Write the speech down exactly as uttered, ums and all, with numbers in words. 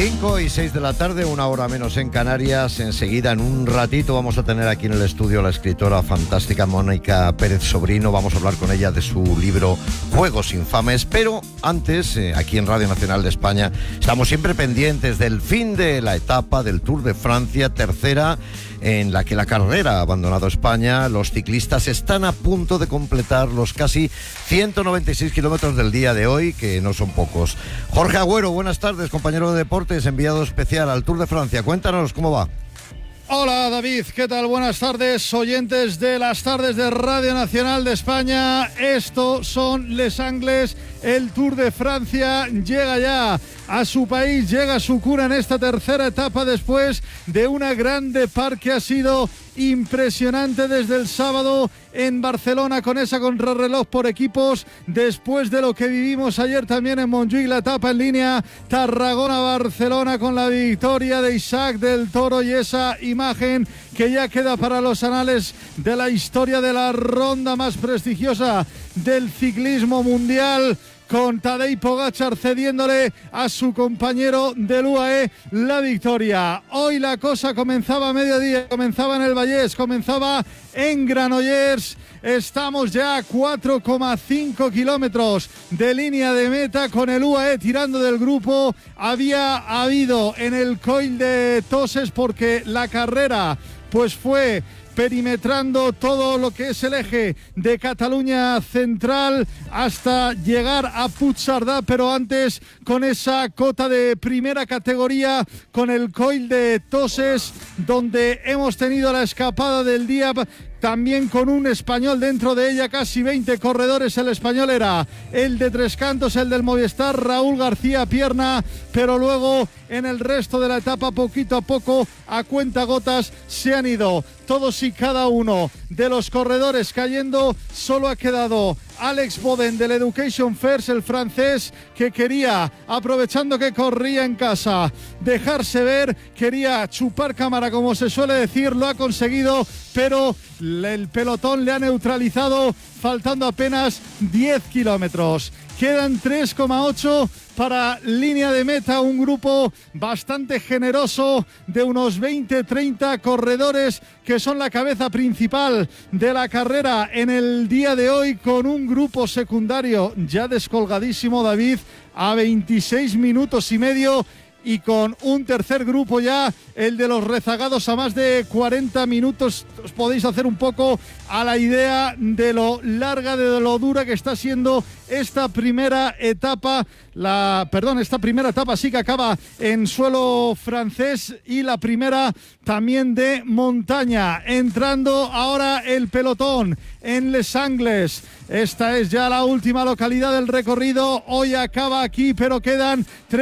cinco y seis de la tarde, una hora menos en Canarias. Enseguida, en un ratito, vamos a tener aquí en el estudio a la escritora fantástica Mónica Pérez Sobrino. Vamos a hablar con ella de su libro Juegos Infames. Pero antes, eh, aquí en Radio Nacional de España, estamos siempre pendientes del fin de la etapa del Tour de Francia, tercera, en la que la carrera ha abandonado España. Los ciclistas están a punto de completar los casi ciento noventa y seis kilómetros del día de hoy, que no son pocos. Jorge Agüero, buenas tardes, compañero de deportes, enviado especial al Tour de Francia. Cuéntanos cómo va. Hola David, ¿qué tal? Buenas tardes, oyentes de las tardes de Radio Nacional de España. Estos son Les Angles. El Tour de Francia llega ya a su país, llega a su cuna en esta tercera etapa después de una grande par que ha sido impresionante desde el sábado en Barcelona con esa contrarreloj por equipos, después de lo que vivimos ayer también en Montjuïc, la etapa en línea Tarragona-Barcelona con la victoria de Isaac del Toro y esa imagen que ya queda para los anales de la historia de la ronda más prestigiosa del ciclismo mundial, con Tadej Pogačar cediéndole a su compañero del U A E la victoria. Hoy la cosa comenzaba a mediodía, comenzaba en el Vallés, comenzaba en Granollers. Estamos ya a cuatro coma cinco kilómetros de línea de meta con el U A E tirando del grupo. Había habido en el Coll de Toses, porque la carrera pues fue perimetrando todo lo que es el eje de Cataluña Central hasta llegar a Puigcerdà, pero antes con esa cota de primera categoría con el Coll de Toses, donde hemos tenido la escapada del día, también con un español dentro de ella, casi veinte corredores. El español era el de Tres Cantos, el del Movistar, Raúl García Pierna, pero luego en el resto de la etapa, poquito a poco, a cuentagotas, se han ido todos y cada uno de los corredores cayendo. Solo ha quedado Alex Boden del Education First, el francés, que quería, aprovechando que corría en casa, dejarse ver, quería chupar cámara, como se suele decir. Lo ha conseguido, pero el pelotón le ha neutralizado, faltando apenas diez kilómetros. Quedan tres coma ocho para línea de meta, un grupo bastante generoso de unos veinte treinta corredores que son la cabeza principal de la carrera en el día de hoy, con un grupo secundario ya descolgadísimo, David, a veintiséis minutos y medio, y con un tercer grupo ya, el de los rezagados, a más de cuarenta minutos. Os podéis hacer un poco a la idea de lo larga, de lo dura que está siendo esta primera etapa. La, perdón, esta primera etapa sí que acaba en suelo francés, y la primera también de montaña. Entrando ahora el pelotón en Les Angles. Esta es ya la última localidad del recorrido. Hoy acaba aquí, pero quedan tres